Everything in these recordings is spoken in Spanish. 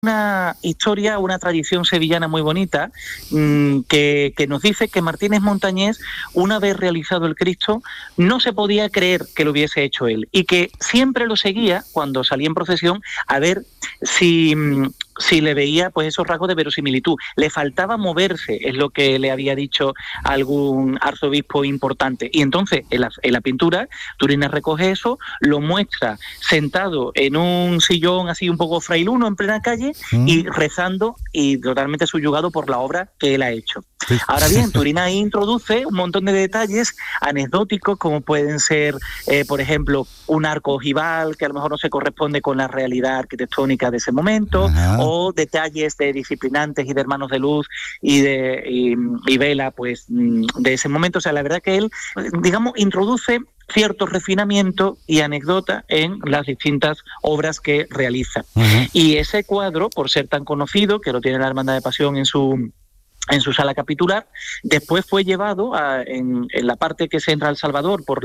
una historia, una tradición sevillana muy bonita que nos dice que Martínez Montañés, una vez realizado el Cristo, no se podía creer que lo hubiese hecho él y que siempre lo seguía cuando salía en procesión a ver si le veía pues esos rasgos de verosimilitud. Le faltaba moverse, es lo que le había dicho algún arzobispo importante. Y entonces en la pintura Turina recoge eso, lo muestra sentado en un sillón así un poco frailuno en plena calle y rezando y totalmente subyugado por la obra que él ha hecho. Ahora bien, Turina ahí introduce un montón de detalles anecdóticos, como pueden ser, por ejemplo, un arco ojival que a lo mejor no se corresponde con la realidad arquitectónica de ese momento, o detalles de disciplinantes y de hermanos de luz y vela, pues de ese momento. O sea, la verdad que él, digamos, introduce cierto refinamiento y anécdota en las distintas obras que realiza. Y ese cuadro, por ser tan conocido, que lo tiene la Hermandad de Pasión en su sala capitular, después fue llevado en la parte que se entra al Salvador por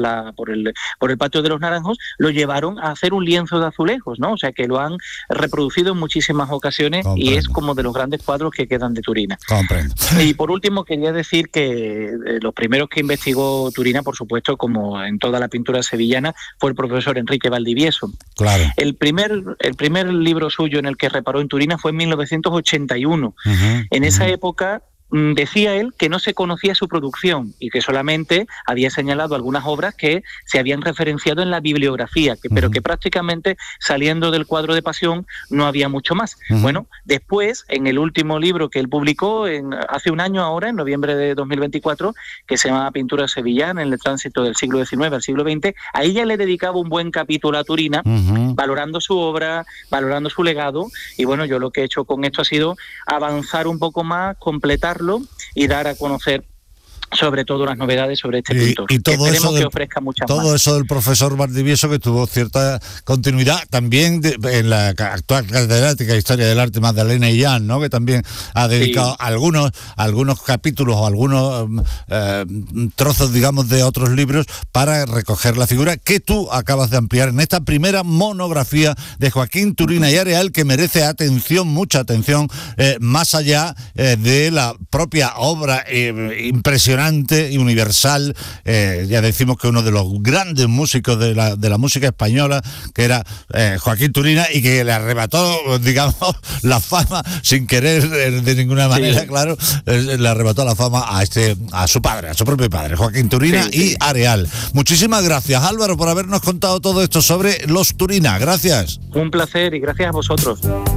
el patio de los Naranjos, lo llevaron a hacer un lienzo de azulejos, ¿no? O sea que lo han reproducido en muchísimas ocasiones. Comprendo. Y es como de los grandes cuadros que quedan de Turina. Comprendo. Y por último quería decir que los primeros que investigó Turina, por supuesto, como en toda la pintura sevillana, fue el profesor Enrique Valdivieso. Claro. El primer libro suyo en el que reparó en Turina fue en 1981. En esa época decía él que no se conocía su producción y que solamente había señalado algunas obras que se habían referenciado en la bibliografía, pero que prácticamente saliendo del cuadro de Pasión no había mucho más. Bueno, después, en el último libro que él publicó hace un año ahora, en noviembre de 2024, que se llama Pintura Sevillana en el tránsito del siglo XIX al siglo XX, ahí ya le dedicaba un buen capítulo a Turina, valorando su obra, valorando su legado, y bueno, yo lo que he hecho con esto ha sido avanzar un poco más, completar y dar a conocer sobre todo las novedades sobre este pintor. Y todo esperemos eso que ofrezca muchas todo más. Eso del profesor Valdivieso, que tuvo cierta continuidad también en la actual catedrática de Historia del Arte Magdalena Illán, ¿no? Que también ha dedicado algunos capítulos o algunos trozos, digamos, de otros libros para recoger la figura que tú acabas de ampliar en esta primera monografía de Joaquín Turina y Areal, que merece atención, mucha atención, más allá de la propia obra impresionante y universal. Ya decimos que uno de los grandes músicos de la música española, que era Joaquín Turina, y que le arrebató, digamos, la fama sin querer de ninguna manera, claro, le arrebató la fama a su padre, a su propio padre, Joaquín Turina y Areal. Muchísimas gracias, Álvaro, por habernos contado todo esto sobre los Turina. Gracias. Un placer y gracias a vosotros.